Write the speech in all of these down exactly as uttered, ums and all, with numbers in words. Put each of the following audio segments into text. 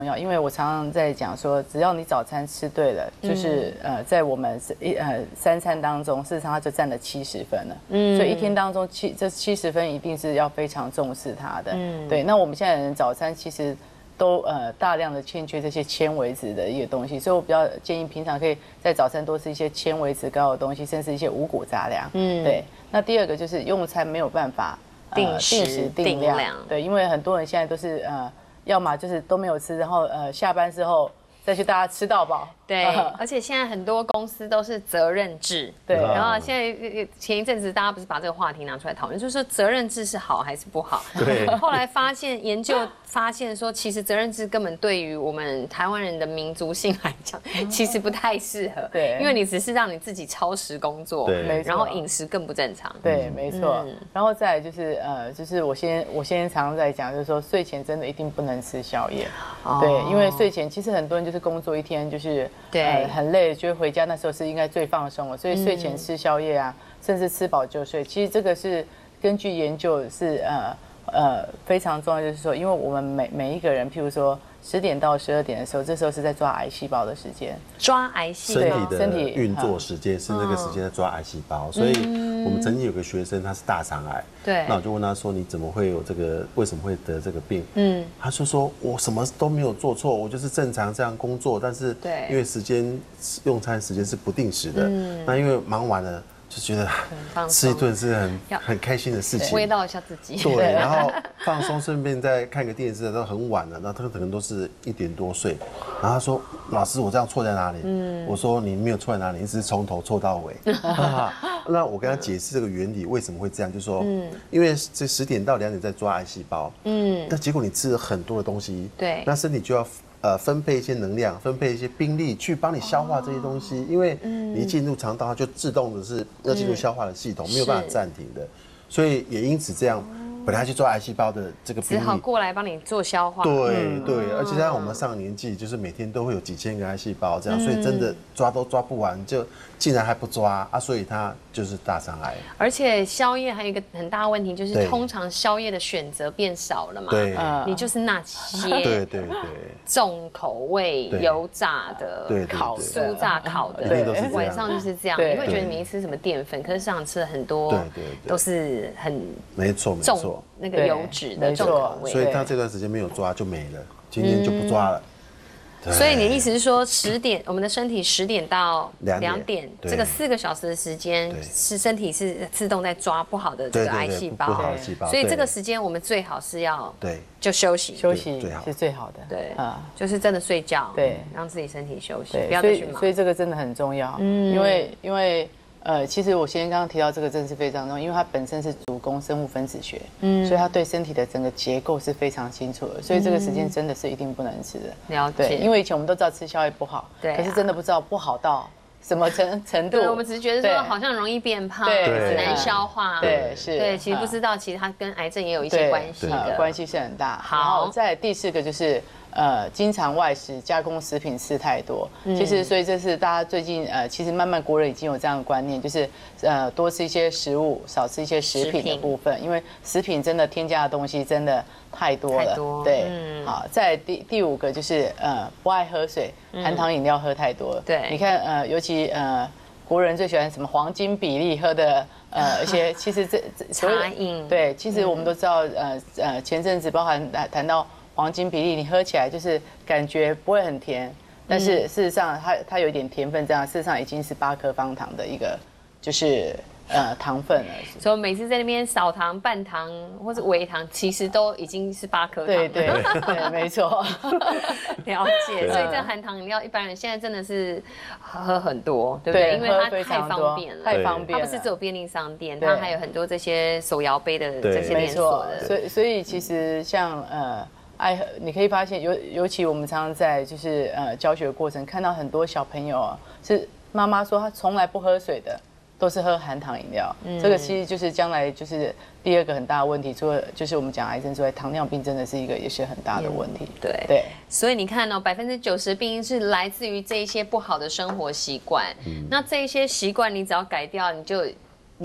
要，因为我常常在讲说，只要你早餐吃对了，就是呃，在我们一呃三餐当中，事实上它就占了七十分了。嗯，所以一天当中七这七十分一定是要非常重视它的。嗯，对。那我们现在人早餐其实都呃大量的欠缺这些纤维质的一个东西，所以我比较建议平常可以在早餐多吃一些纤维质高的东西，甚至一些五谷杂粮。嗯，对。那第二个就是用餐没有办法定时定量， 对，因为很多人现在都是呃。要么就是都没有吃，然后呃下班之后再去大家吃到饱。 对，而且现在很多公司都是责任制。 对， 然后现在前一阵子大家不是把这个话题拿出来讨论，就是说责任制是好还是不好？ 对。 后来发现研究发现说，其实责任制根本对于我们台湾人的民族性来讲，其实不太适合。 对， 因为你只是让你自己超时工作， 对， 然后饮食更不正常。 对，没错。然后再来就是呃，就是我先我先常常在讲，就是说睡前真的一定不能吃宵夜。对，因为睡前其实很多人就是工作一天就是对很累。觉得回家那时候是应该最放松了，所以睡前吃宵夜啊，甚至吃饱就睡。其实这个是根据研究是呃呃非常重要，就是说，因为我们每每一个人，譬如说十点到十二点的时候，这时候是在抓癌细胞的时间， 抓癌细胞， 身体的运作时间是那个时间在抓癌细胞。所以我们曾经有个学生，他是大肠癌， 对， 那我就问他说：“你怎么会有这个？为什么会得这个病？”嗯，他就说：“我什么都没有做错，我就是正常这样工作，但是因为时间用餐时间是不定时的，那因为忙完了。”就觉得吃一顿是很很开心的事情， 慰劳一下自己。 对，然后放松，顺便再看个电视，都很晚了，那他可能都是一点多睡。然后他说：“老师，我这样错在哪里？”嗯，我说：“你没有错在哪里，你只是从头错到尾。”那我跟他解释这个原理为什么会这样，就说，因为这十点到两点在抓癌细胞，嗯，那结果你吃了很多的东西， 对， 那身体就要。呃，分配一些能量，分配一些兵力去帮你消化这些东西，因为你一进入肠道，它就自动的是要进入消化的系统，没有办法暂停的，所以也因此这样。本来去抓癌细胞的这个病例， 只好过来帮你做消化。 对对，而且像我们上年纪，就是每天都会有几千个癌细胞这样，所以真的抓都抓不完，就竟然还不抓啊，所以它就是大肠癌。 而且宵夜还有一个很大的问题，就是通常宵夜的选择变少了嘛， 对， 你就是那些对对对重口味、油炸的、烤酥炸烤的，晚上就是这样，你会觉得你没吃什么淀粉，可是上吃了很多，对对，都是很没错没错。 那个油脂的重口味， 所以他这段时间没有抓就没了，今天就不抓了。 所以你的意思是说，十点我们的身体十点到两点，这个四个小时的时间是身体是自动在抓不好的这个癌细胞， 不好的细胞。 所以这个时间我们最好是要对就休息， 休息是最好的。 对啊，就是真的睡觉， 对， 让自己身体休息，不要再去忙。 所以这个真的很重要，嗯，因为因为。呃，其实我先刚刚提到这个真是非常重要，因为它本身是主攻生物分子学，嗯，所以它对身体的整个结构是非常清楚的，所以这个时间真的是一定不能吃的。 了解， 因为以前我们都知道吃宵夜不好，对，可是真的不知道不好到什么程程度。 对，我们只是觉得说好像容易变胖，很难消化， 对，是， 对，其实不知道其实它跟癌症也有一些关系的， 关系是很大。 好， 然后再第四个就是。呃，经常外食、加工食品吃太多，其实所以这是大家最近呃，其实慢慢国人已经有这样的观念，就是呃多吃一些食物，少吃一些食品的部分，因为食品真的添加的东西真的太多了。多对，嗯、好，再第第五个就是呃不爱喝水，含糖饮料喝太多了。 对， 你看呃，尤其呃国人最喜欢什么黄金比例喝的。呃，一些其实这这茶饮对，其实我们都知道，呃呃，前阵子包含谈到黄金比例，你喝起来就是感觉不会很甜，但是事实上它它有一点甜分，这样事实上已经是八克方糖的一个就是呃糖分了。 所以每次在那边少糖、半糖或者微糖，其实都已经是八颗糖。 对对对，没错。 了解，所以这含糖饮料一般人现在真的是喝很多，对不对？因为它太方便了， 太方便了。 它不是只有便利商店，它还有很多这些手摇杯的这些连锁的。 所以所以其实像呃。爱喝，你可以发现，尤尤其我们常常在就是呃教学过程看到很多小朋友啊，是妈妈说她从来不喝水的，都是喝含糖饮料。嗯，这个其实就是将来就是第二个很大的问题，除了就是我们讲癌症之外，糖尿病真的是一个也是很大的问题。 嗯、对对， 所以你看哦，百分之九十病因是来自于这一些不好的生活习惯。嗯，那这一些习惯你只要改掉，你就你。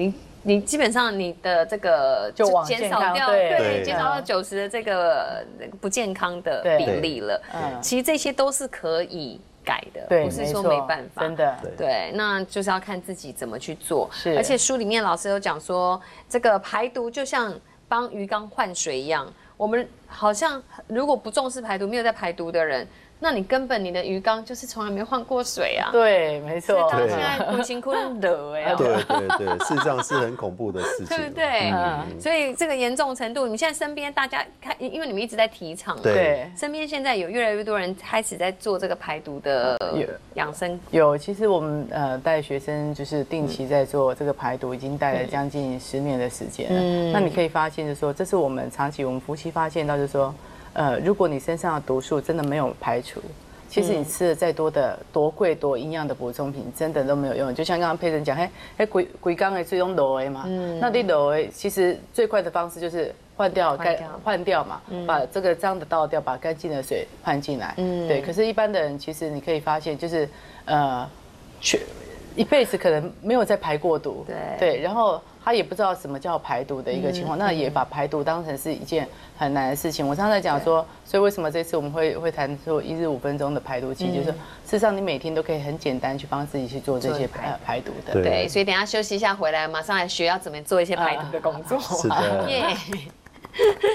你基本上你的这个就往减少掉，对，减少到九十的这个不健康的比例了。嗯，其实这些都是可以改的， 对， 不是说没办法， 真的。 对，那就是要看自己怎么去做。 是， 而且书里面老师有讲说，这个排毒就像帮鱼缸换水一样。我们好像如果不重视排毒，没有在排毒的人，那你根本你的鱼缸就是从来没换过水啊。 对，没错。 所以大家现在苦辛苦热哎。 对对对，事实上是很恐怖的事情， 对不对？嗯。所以这个严重程度，你现在身边大家看，因为你们一直在提倡， 对， 身边现在有越来越多人开始在做这个排毒的养生。 有，其实我们呃带学生就是定期在做这个排毒，已经带了将近十年的时间了。嗯。那你可以发现，就是说，这是我们长期我们夫妻发现到，就是说。呃，如果你身上的毒素真的没有排除，其实你吃了再多的多贵多营养的补充品，真的都没有用。就像刚刚佩珍讲，嘿，嘿，龟龟缸的最用螺嘛，嗯，那你螺其实最快的方式就是换掉干换掉嘛，嗯、把这个脏的倒掉，把干净的水换进来，嗯，对。可是，一般的人其实你可以发现，就是呃，去一辈子可能没有再排过毒， 对对，然后。他也不知道什么叫排毒的一个情况，那也把排毒当成是一件很难的事情。我刚才讲说，所以为什么这次我们会会谈说一日五分钟的排毒期，就是说，事实上你每天都可以很简单去帮自己去做这些排排毒的。 对，所以等一下休息一下回来，马上来学要怎么做一些排毒的工作。 是的，耶。